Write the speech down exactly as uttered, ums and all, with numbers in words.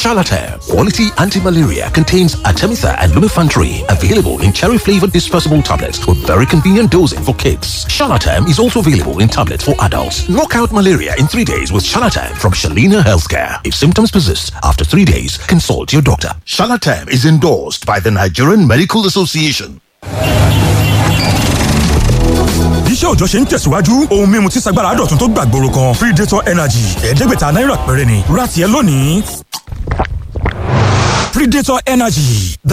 Shalatam Quality Anti-Malaria contains Artemether and Lumefantrine, available in cherry-flavored dispersible tablets with very convenient dosing for kids. Shalatam is also available in tablets for adults. Knock out malaria in three days with Shalatam from Shalina Healthcare. If symptoms persist after three days, consult your doctor. Shalatam is endorsed by the Nigerian Medical Association. Iṣẹ́ òjọ́ ṣe ń tẹ̀síwájú, ohun mímu tí sagbára dọ̀tun tó gbàgbóró kan Predator Energy ẹ̀ẹ́dẹ́gbẹ̀ta náírà péré ni. Ra tiẹ̀ lónìí. Predator Energy.